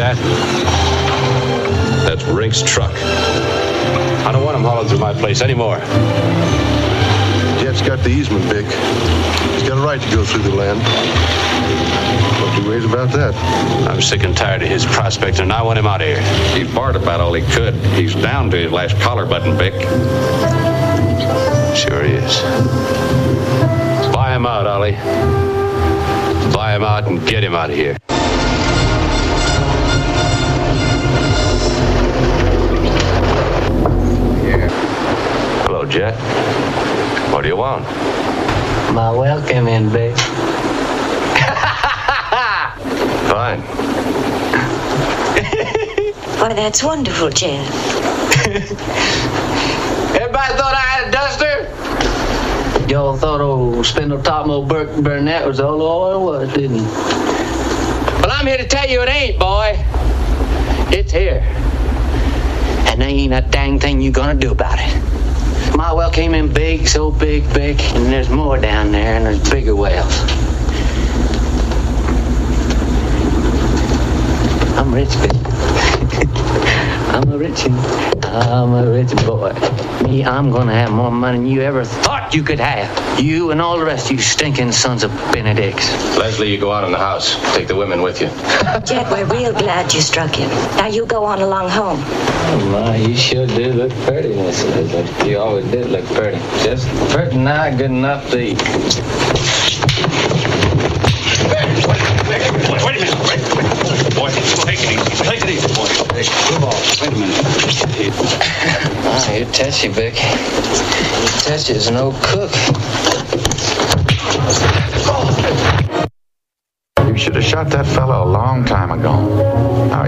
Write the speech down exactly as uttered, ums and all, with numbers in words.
that? That's Rink's truck. I don't want him hauling through my place anymore. Jet's got the easement, Vic. He's got a right to go through the land. No two ways about that. I'm sick and tired of his prospecting, and I want him out of here. He barred about all he could. He's down to his last collar button, Vic. Sure he is. Buy him out, Ollie. Buy him out and get him out of here. Hello, Jet. What do you want? My welcome in, Vic. Fine. Why, that's wonderful, Jet. Everybody thought I had a duster? Y'all thought old Spindle Topmo Burke Burnett was all oil was, didn't you? Well, I'm here to tell you it ain't, boy. It's here. And there ain't a dang thing you gonna do about it. My well came in big, so big, big, and there's more down there, and there's bigger wells. I'm rich, Vic. I'm a rich one. I'm a rich boy. Me, I'm gonna have more money than you ever thought you could have. You and all the rest of you stinking sons of Benedicts. Leslie, you go out in the house. Take the women with you. Jet, we're real glad you struck him. Now you go on along home. Oh my, you sure did look pretty, Miss Elizabeth. You always did look pretty. Just pretty not good enough to eat. Wait, wait, wait, wait a minute. Wait, wait. Boy, take it easy. Take it easy, boy. Hey, move on. Wait a minute. Ah, you Tessie, Vic. Tessie is an old cook. You should have shot that fella a long time ago. Now